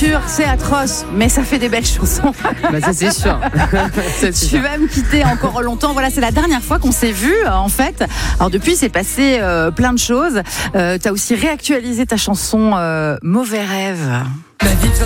voiture, c'est atroce, mais ça fait des belles chansons. Bah ça c'est sûr. Tu vas me quitter encore longtemps. Voilà, c'est la dernière fois qu'on s'est vu en fait. Alors depuis, c'est passé plein de choses. Tu as aussi réactualisé ta chanson Mauvais rêve.